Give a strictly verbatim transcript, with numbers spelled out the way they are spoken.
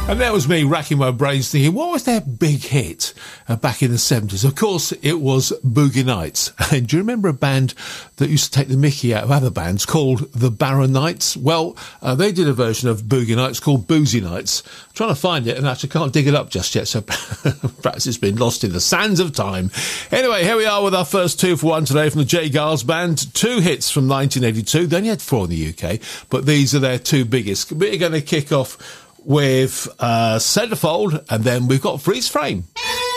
And that was me racking my brains thinking, what was their big hit uh, back in the seventies? Of course, it was Boogie Nights. And do you remember a band that used to take the mickey out of other bands called the Barron Knights? Well, uh, they did a version of Boogie Nights called Boozy Nights. I'm trying to find it, and I actually can't dig it up just yet, so perhaps it's been lost in the sands of time. Anyway, here we are with our first two for one today from the J. Giles Band. Two hits from nineteen eighty-two. They only had four in the U K, but these are their two biggest. We're going to kick off with uh, Centerfold, and then we've got Freeze Frame.